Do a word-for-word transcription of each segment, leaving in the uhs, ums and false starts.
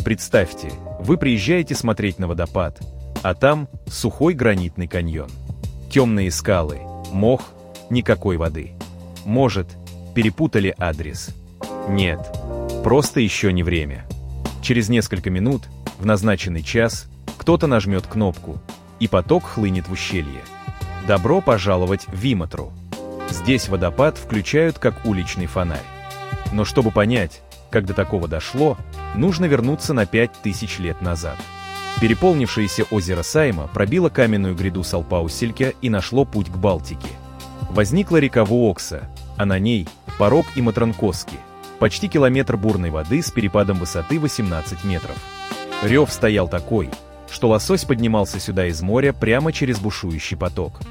Представьте, вы приезжаете смотреть на водопад, а там сухой гранитный каньон. Темные скалы, мох, никакой воды. Может, перепутали адрес? Нет, просто еще не время. Через несколько минут, в назначенный час, кто-то нажмет кнопку, и поток хлынет в ущелье. Добро пожаловать в Иматру. Здесь водопад включают как уличный фонарь. Но чтобы понять, как до такого дошло, нужно вернуться на пять тысяч лет назад. Переполнившееся озеро Сайма пробило каменную гряду Салпаусельке и нашло путь к Балтике. Возникла река Вуокса, а на ней порог Иматранкоски, почти километр бурной воды с перепадом высоты восемнадцать метров. Рев стоял такой, что лосось поднимался сюда из моря прямо через бушующий поток.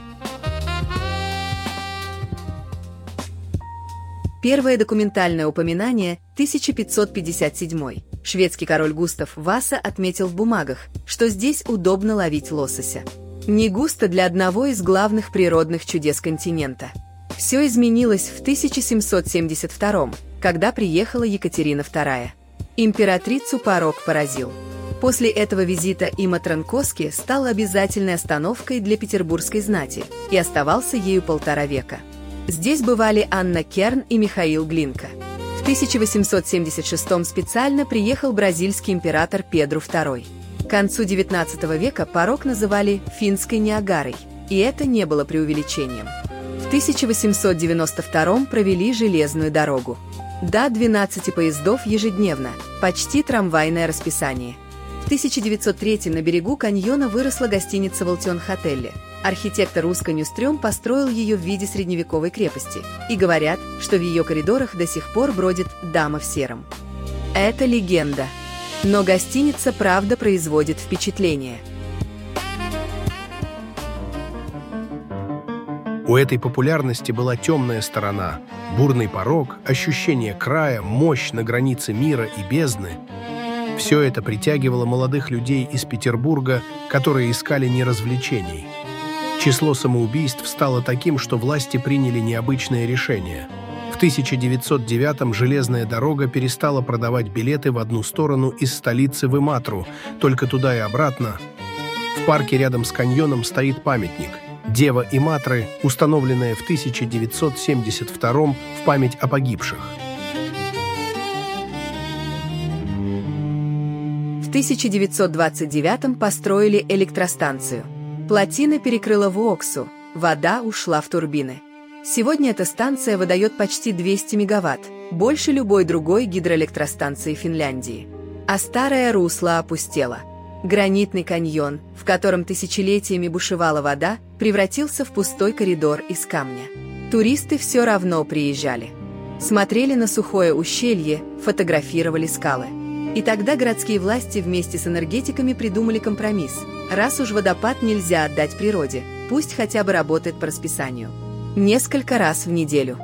Первое документальное упоминание – тысяча пятьсот пятьдесят седьмой. Шведский король Густав Васа отметил в бумагах, что здесь удобно ловить лосося. Не густо для одного из главных природных чудес континента. Все изменилось в тысяча семьсот семьдесят втором, когда приехала Екатерина вторая. Императрицу порог поразил. После этого визита Иматранкоски стал обязательной остановкой для петербургской знати и оставался ею полтора века. Здесь бывали Анна Керн и Михаил Глинка. В тысяча восемьсот семьдесят шестом специально приехал бразильский император Педру второй. К концу девятнадцатого века порог называли «финской Ниагарой», и это не было преувеличением. В тысяча восемьсот девяносто втором провели железную дорогу. До двенадцати поездов ежедневно, почти трамвайное расписание. В тысяча девятьсот третьем на берегу каньона выросла гостиница «Волтион-Хотелле». Архитектор Руска Нюстрём построил ее в виде средневековой крепости, и говорят, что в ее коридорах до сих пор бродит дама в сером. Это легенда. Но гостиница правда производит впечатление. У этой популярности была темная сторона, бурный порог, ощущение края, мощь на границе мира и бездны. Все это притягивало молодых людей из Петербурга, которые искали не развлечений. Число самоубийств стало таким, что власти приняли необычное решение. В тысяча девятьсот девятом железная дорога перестала продавать билеты в одну сторону из столицы в Иматру, только туда и обратно. В парке рядом с каньоном стоит памятник «Дева Иматры», установленная в тысяча девятьсот семьдесят втором в память о погибших. В тысяча девятьсот двадцать девятом построили электростанцию. Плотина перекрыла Вуоксу, вода ушла в турбины. Сегодня эта станция выдает почти двести мегаватт, больше любой другой гидроэлектростанции Финляндии. А старое русло опустело. Гранитный каньон, в котором тысячелетиями бушевала вода, превратился в пустой коридор из камня. Туристы все равно приезжали. Смотрели на сухое ущелье, фотографировали скалы. И тогда городские власти вместе с энергетиками придумали компромисс. Раз уж водопад нельзя отдать природе, пусть хотя бы работает по расписанию. Несколько раз в неделю.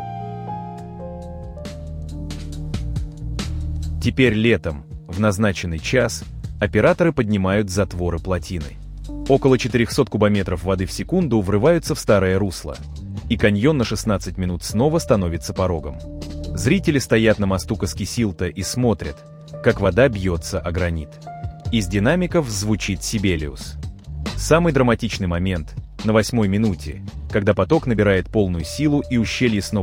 Теперь летом, в назначенный час, операторы поднимают затворы плотины. Около четырехсот кубометров воды в секунду врываются в старое русло, и каньон на шестнадцать минут снова становится порогом. Зрители стоят на мосту Каскисилта и смотрят, как вода бьется о гранит. Из динамиков звучит Сибелиус. Самый драматичный момент — на восьмой минуте, когда поток набирает полную силу и ущелье снова